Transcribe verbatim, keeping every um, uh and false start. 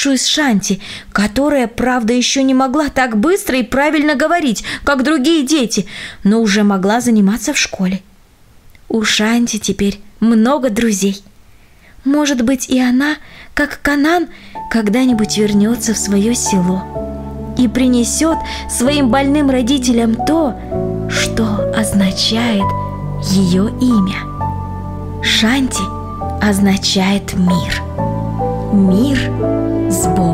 младшую из Шанти, которая, правда, еще не могла так быстро и правильно говорить, как другие дети, но уже могла заниматься в школе. У Шанти теперь много друзей. Может быть, и она, как Канан, когда-нибудь вернется в свое село и принесет своим больным родителям то, что означает ее имя. Шанти означает мир. Мир с Богом.